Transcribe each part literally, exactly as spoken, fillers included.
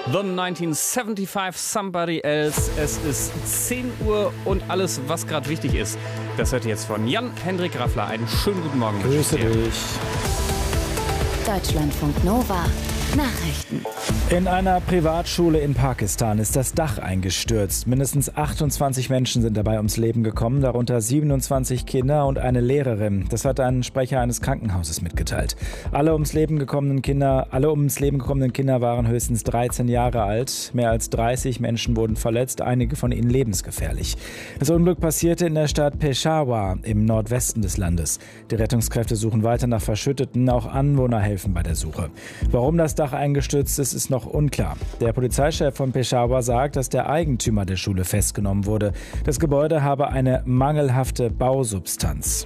The neunzehnhundertfünfundsiebzig, Somebody Else. Es ist zehn Uhr und alles, was gerade wichtig ist, das hört ihr jetzt von Jan-Hendrik Raffler. Einen schönen guten Morgen. Grüße dich. Deutschlandfunk Nova. Nachrichten. In einer Privatschule in Pakistan ist das Dach eingestürzt. Mindestens achtundzwanzig Menschen sind dabei ums Leben gekommen, darunter siebenundzwanzig Kinder und eine Lehrerin. Das hat ein Sprecher eines Krankenhauses mitgeteilt. Alle ums Leben gekommenen Kinder, alle ums Leben gekommenen Kinder waren höchstens dreizehn Jahre alt. Mehr als dreißig Menschen wurden verletzt, einige von ihnen lebensgefährlich. Das Unglück passierte in der Stadt Peshawar im Nordwesten des Landes. Die Rettungskräfte suchen weiter nach Verschütteten, auch Anwohner helfen bei der Suche. Warum das Dach eingestürzt ist, ist noch unklar. Der Polizeichef von Peshawar sagt, dass der Eigentümer der Schule festgenommen wurde. Das Gebäude habe eine mangelhafte Bausubstanz.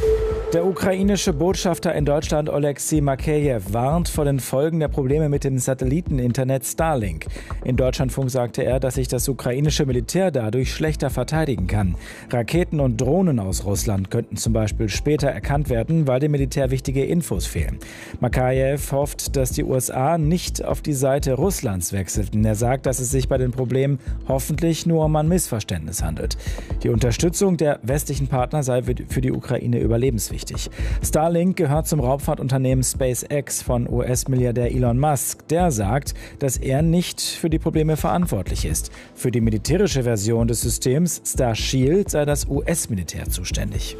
Der ukrainische Botschafter in Deutschland Oleksiy Makeyev warnt vor den Folgen der Probleme mit dem Satelliteninternet Starlink. In Deutschlandfunk sagte er, dass sich das ukrainische Militär dadurch schlechter verteidigen kann. Raketen und Drohnen aus Russland könnten zum Beispiel später erkannt werden, weil dem Militär wichtige Infos fehlen. Makeyev hofft, dass die U S A nicht auf die Seite Russlands wechselten. Er sagt, dass es sich bei den Problemen hoffentlich nur um ein Missverständnis handelt. Die Unterstützung der westlichen Partner sei für die Ukraine überlebenswichtig. Starlink gehört zum Raumfahrtunternehmen SpaceX von U S-Milliardär Elon Musk. Der sagt, dass er nicht für die Probleme verantwortlich ist. Für die militärische Version des Systems Starshield sei das U S-Militär zuständig.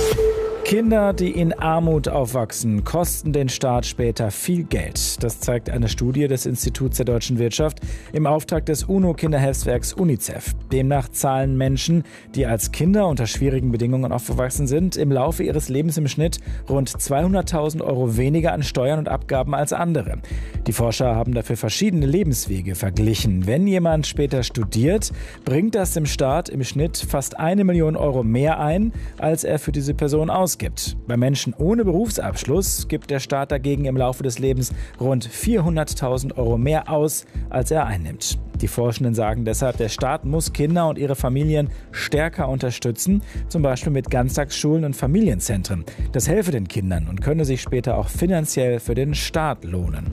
Kinder, die in Armut aufwachsen, kosten den Staat später viel Geld. Das zeigt eine Studie des Instituts der deutschen Wirtschaft im Auftrag des UNO-Kinderhilfswerks UNICEF. Demnach zahlen Menschen, die als Kinder unter schwierigen Bedingungen aufgewachsen sind, im Laufe ihres Lebens im Schnitt rund zweihunderttausend Euro weniger an Steuern und Abgaben als andere. Die Forscher haben dafür verschiedene Lebenswege verglichen. Wenn jemand später studiert, bringt das dem Staat im Schnitt fast eine Million Euro mehr ein, als er für diese Person ausgibt. Gibt. Bei Menschen ohne Berufsabschluss gibt der Staat dagegen im Laufe des Lebens rund vierhunderttausend Euro mehr aus, als er einnimmt. Die Forschenden sagen deshalb, der Staat muss Kinder und ihre Familien stärker unterstützen, zum Beispiel mit Ganztagsschulen und Familienzentren. Das helfe den Kindern und könne sich später auch finanziell für den Staat lohnen.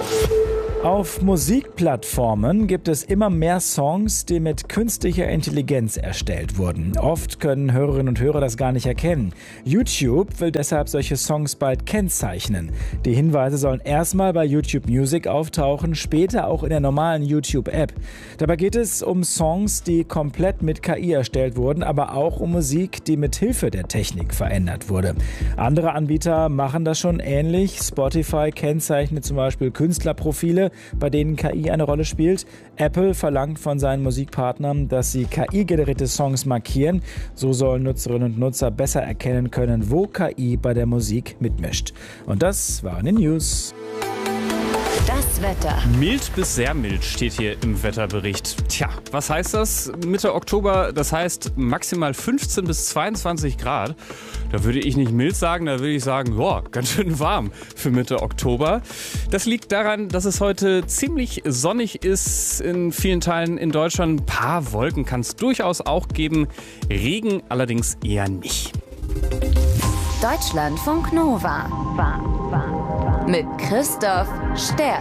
Auf Musikplattformen gibt es immer mehr Songs, die mit künstlicher Intelligenz erstellt wurden. Oft können Hörerinnen und Hörer das gar nicht erkennen. YouTube will deshalb solche Songs bald kennzeichnen. Die Hinweise sollen erstmal bei YouTube Music auftauchen, später auch in der normalen YouTube-App. Dabei geht es um Songs, die komplett mit K I erstellt wurden, aber auch um Musik, die mit Hilfe der Technik verändert wurde. Andere Anbieter machen das schon ähnlich. Spotify kennzeichnet zum Beispiel Künstlerprofile, bei denen K I eine Rolle spielt. Apple verlangt von seinen Musikpartnern, dass sie K I-generierte Songs markieren. So sollen Nutzerinnen und Nutzer besser erkennen können, wo K I bei der Musik mitmischt. Und das waren die News. Das Wetter. Mild bis sehr mild steht hier im Wetterbericht. Tja, was heißt das? Mitte Oktober, das heißt maximal fünfzehn bis zweiundzwanzig Grad. Da würde ich nicht mild sagen, da würde ich sagen, boah, ganz schön warm für Mitte Oktober. Das liegt daran, dass es heute ziemlich sonnig ist in vielen Teilen in Deutschland. Ein paar Wolken kann es durchaus auch geben, Regen allerdings eher nicht. Deutschlandfunk Nova. Mit Christoph Sterz.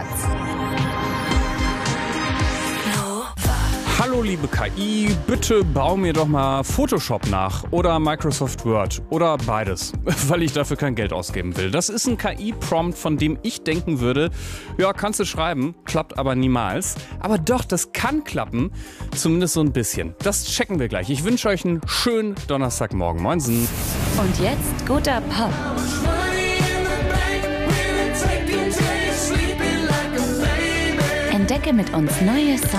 Hallo liebe K I, bitte bau mir doch mal Photoshop nach oder Microsoft Word oder beides, weil ich dafür kein Geld ausgeben will. Das ist ein K I-Prompt, von dem ich denken würde, ja, kannst du schreiben, klappt aber niemals. Aber doch, das kann klappen, zumindest so ein bisschen. Das checken wir gleich. Ich wünsche euch einen schönen Donnerstagmorgen. Moinsen. Und jetzt guter Pop. Entdecke mit uns neue Songs.